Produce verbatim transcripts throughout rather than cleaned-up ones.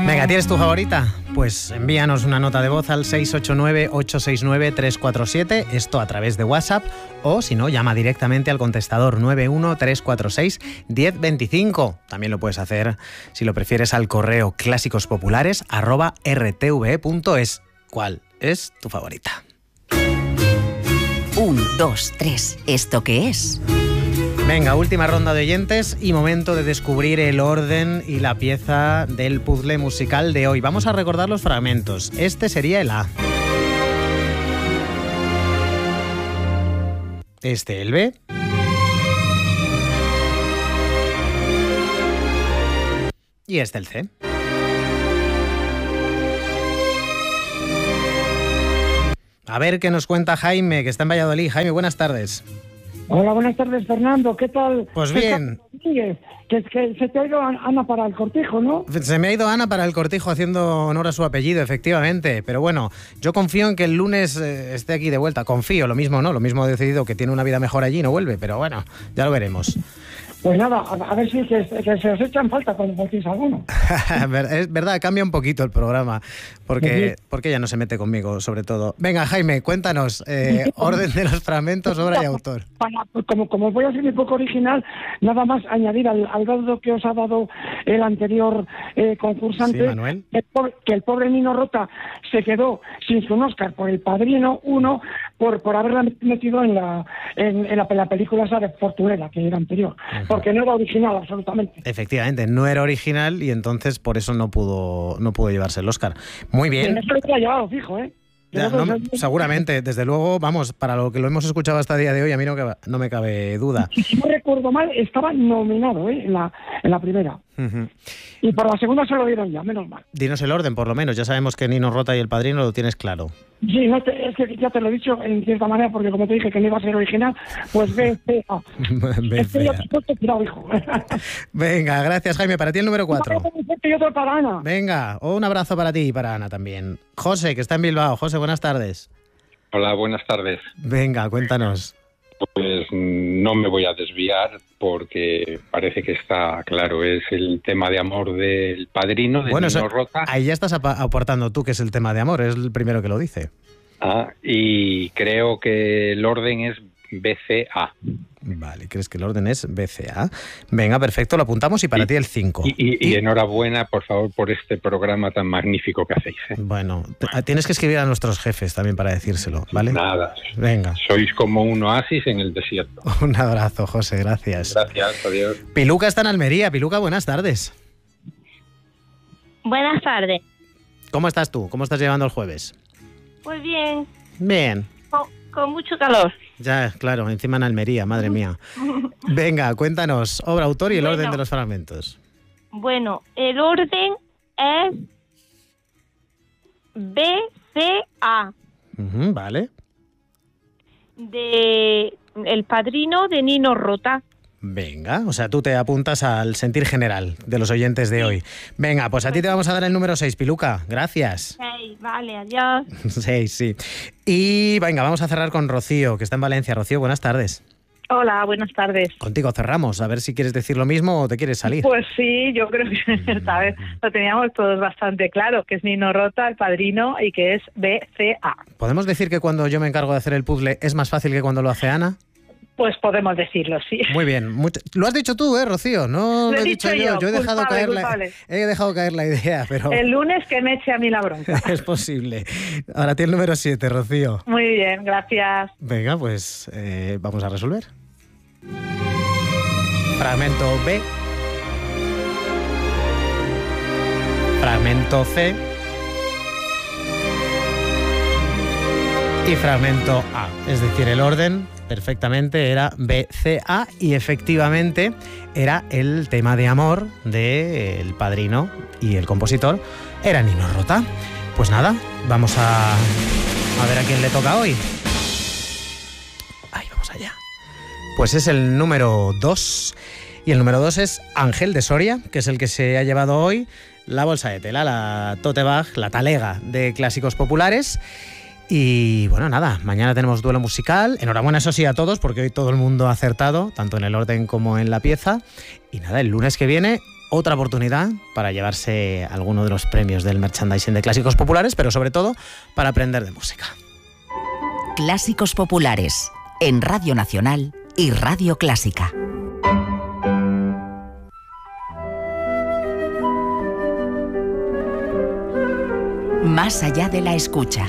Venga, ¿tienes tu favorita? Pues envíanos una nota de voz al seis ocho nueve, ocho seis nueve, tres cuatro siete, esto a través de WhatsApp, o si no, llama directamente al contestador nueve uno tres cuatro seis, uno cero dos cinco. También lo puedes hacer, si lo prefieres, al correo clásicospopulares arroba r t v e punto es. ¿Cuál es tu favorita? Un, dos, tres. ¿Esto qué es? Venga, última ronda de oyentes y momento de descubrir el orden y la pieza del puzzle musical de hoy. Vamos a recordar los fragmentos. Este sería el A. Este el B. Y este el C. A ver qué nos cuenta Jaime, que está en Valladolid. Jaime, buenas tardes. Hola, buenas tardes, Fernando. ¿Qué tal? Pues bien. Que, que se te ha ido Ana para el cortijo, ¿no? Se me ha ido Ana para el cortijo haciendo honor a su apellido, efectivamente. Pero bueno, yo confío en que el lunes eh, esté aquí de vuelta. Confío, lo mismo no, lo mismo he decidido que tiene una vida mejor allí y no vuelve. Pero bueno, ya lo veremos. Pues nada, a, a ver si que, que se os echan falta cuando faltéis alguno. Es verdad, cambia un poquito el programa, porque, porque ella no se mete conmigo, sobre todo. Venga, Jaime, cuéntanos, eh, orden de los fragmentos, obra y autor. Como, como voy a ser un poco original, nada más añadir al, al dado que os ha dado el anterior eh, concursante, sí, Manuel. Que, el pobre, que el pobre Nino Rota se quedó sin su Oscar por El Padrino uno, por, por haberla metido en la, en, en la, en la película esa de Fortunera, que era anterior. Uh-huh. Porque no era original, absolutamente. Efectivamente, no era original y entonces por eso no pudo no pudo llevarse el Oscar. Muy bien. Eso lo ha llevado fijo, ¿eh? Ya, no, seguramente, desde luego, vamos, para lo que lo hemos escuchado hasta el día de hoy, a mí no, no me cabe duda. Si no recuerdo mal, estaba nominado ¿eh? en, la, en la primera. Uh-huh. Y por la segunda se lo dieron ya, menos mal. Dinos el orden, por lo menos. Ya sabemos que Nino Rota y El Padrino lo tienes claro. Sí, no te, es que ya te lo he dicho en cierta manera, porque como te dije que no iba a ser original, pues B C A. B C A. Venga, gracias, Jaime. Para ti el número cuatro. Y otro para Ana. Venga, un abrazo para ti y para Ana también. José, que está en Bilbao. José, buenas tardes. Hola, buenas tardes. Venga, cuéntanos. Pues no me voy a desviar porque parece que está claro. Es el tema de amor del Padrino, de bueno, Nino eso, Rota. Ahí ya estás aportando tú que es el tema de amor, es el primero que lo dice. Ah, y creo que el orden es B C A. Vale, ¿crees que el orden es B C A? Venga, perfecto, lo apuntamos y para y, ti el cinco. Y, y, y enhorabuena, por favor, por este programa tan magnífico que hacéis. ¿eh? Bueno, t- tienes que escribir a nuestros jefes también para decírselo, ¿vale? Nada. Venga. Sois como un oasis en el desierto. Un abrazo, José, gracias. Gracias, adiós. Piluca está en Almería. Piluca, buenas tardes. Buenas tardes. ¿Cómo estás tú? ¿Cómo estás llevando el jueves? Pues bien. Bien. Con, con mucho calor. Ya, claro, encima en Almería, madre mía. Venga, cuéntanos, obra, autor y el bueno, orden de los fragmentos. Bueno, el orden es B C A. Uh-huh, vale. De El Padrino de Nino Rota. Venga, o sea, tú te apuntas al sentir general de los oyentes de hoy. Venga, pues a ti te vamos a dar el número seis, Piluca. Gracias. seis, vale, adiós. seis, sí. Y venga, vamos a cerrar con Rocío, que está en Valencia. Rocío, buenas tardes. Hola, buenas tardes. Contigo cerramos, a ver si quieres decir lo mismo o te quieres salir. Pues sí, yo creo que esta vez lo teníamos todos bastante claro, que es Nino Rota, El Padrino, y que es B C A. ¿Podemos decir que cuando yo me encargo de hacer el puzzle es más fácil que cuando lo hace Ana? Pues podemos decirlo, sí. Muy bien. Mucho... Lo has dicho tú, ¿eh, Rocío? No lo, lo he he dicho yo. yo. Yo he culpable, dejado caer culpable. la... he dejado caer la idea, pero... El lunes que me eche a mí la bronca. Es posible. Ahora tiene el número siete, Rocío. Muy bien, gracias. Venga, pues eh, vamos a resolver. Fragmento B. Fragmento C. Y fragmento A. Es decir, el orden perfectamente era B C A y efectivamente era el tema de amor del Padrino y el compositor era Nino Rota. Pues nada, vamos a, a ver a quién le toca hoy. Ahí, vamos allá. Pues es el número dos. Y el número dos es Ángel de Soria, que es el que se ha llevado hoy la bolsa de tela, la tote bag, la talega de clásicos populares. Y bueno, nada, mañana tenemos duelo musical. Enhorabuena, eso sí, a todos, porque hoy todo el mundo ha acertado, tanto en el orden como en la pieza. Y nada, el lunes que viene, otra oportunidad para llevarse alguno de los premios del merchandising de Clásicos Populares, pero sobre todo para aprender de música. Clásicos Populares, en Radio Nacional y Radio Clásica. Más allá de la escucha.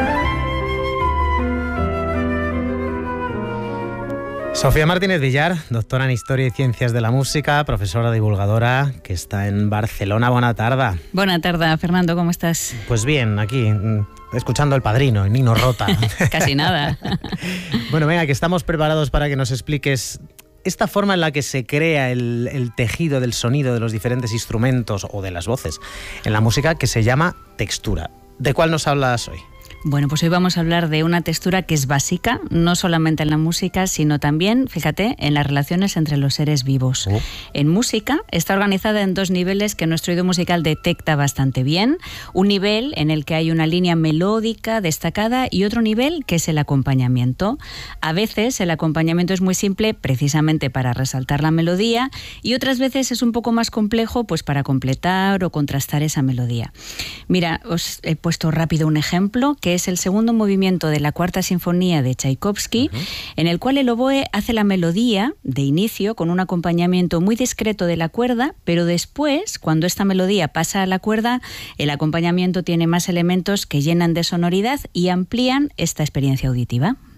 Sofía Martínez Villar, doctora en Historia y Ciencias de la Música, profesora divulgadora que está en Barcelona. Buena tarde. Buena tarde, Fernando, ¿cómo estás? Pues bien, aquí, escuchando El Padrino, Nino Rota. Casi nada. Bueno, venga, que estamos preparados para que nos expliques esta forma en la que se crea el, el tejido del sonido de los diferentes instrumentos o de las voces en la música, que se llama textura. ¿De cuál nos hablas hoy? Bueno, pues hoy vamos a hablar de una textura que es básica, no solamente en la música, sino también, fíjate, en las relaciones entre los seres vivos. Oh. En música está organizada en dos niveles que nuestro oído musical detecta bastante bien. Un nivel en el que hay una línea melódica destacada y otro nivel que es el acompañamiento. A veces el acompañamiento es muy simple precisamente para resaltar la melodía y otras veces es un poco más complejo pues para completar o contrastar esa melodía. Mira, os he puesto rápido un ejemplo que es el segundo movimiento de la Cuarta Sinfonía de Tchaikovsky, uh-huh. en el cual el oboe hace la melodía de inicio con un acompañamiento muy discreto de la cuerda, pero después, cuando esta melodía pasa a la cuerda, el acompañamiento tiene más elementos que llenan de sonoridad y amplían esta experiencia auditiva.